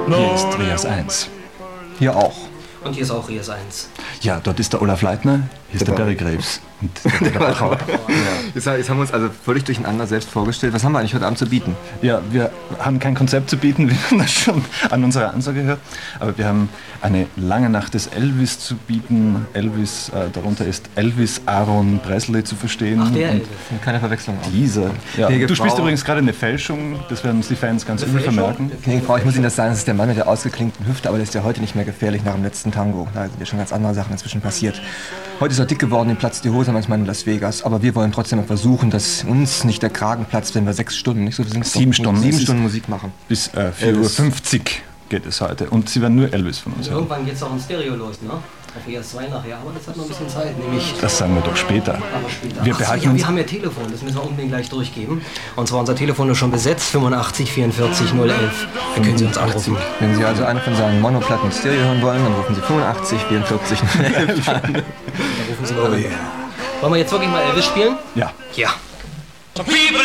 Hier ist Rias 1. Hier auch. Und hier ist auch Rias 1. Ja, dort ist der Olaf Leitner, hier ist der Barry Graves. Und der Bachauer. Jetzt haben wir uns also völlig durcheinander selbst vorgestellt. Was haben wir eigentlich heute Abend zu bieten? Ja, wir haben kein Konzept zu bieten, wir haben das schon an unserer Ansage gehört. Aber wir haben eine lange Nacht des Elvis zu bieten. Elvis, darunter ist Elvis Aaron Presley zu verstehen. Ach, der Elvis. Keine Verwechslung. Dieser. Ja, Gnädige du spielst Frau. übrigens gerade eine Fälschung, das werden uns die Fans ganz übel vermerken. Gnädige Frau, ich muss Ihnen das sagen, das ist der Mann mit der ausgeklinkten Hüfte, aber der ist ja heute nicht mehr gefährlich nach dem letzten Tango. Da sind ja schon ganz andere Sachen inzwischen passiert. Heute ist er dick geworden, ihm platzt die Hose manchmal in Las Vegas, aber wir wollen trotzdem versuchen, dass uns nicht der Kragen platzt, wenn wir 6 Stunden, nicht so viel sind 7 Stunden. 7 Stunden Musik machen. Bis 4:50 Uhr geht es heute. Und Sie werden nur Elvis von uns hören. Irgendwann geht es auch in Stereo los, ne? Auf Rias 2 nachher, aber das hat noch ein bisschen Zeit, nämlich... Das sagen wir doch später. Aber später. Wir Ach so, behalten ja, uns. wir haben ja Telefon, das müssen wir unbedingt gleich durchgeben. Und zwar unser Telefon ist schon besetzt, 85 44 011. Dann können Sie uns anrufen. Wenn Sie also eine von seinen Monoplatten Stereo hören wollen, dann rufen Sie 85 44 11 an. Da rufen Sie mal an. Wollen wir jetzt wirklich mal Elvis spielen? Ja. Ja. People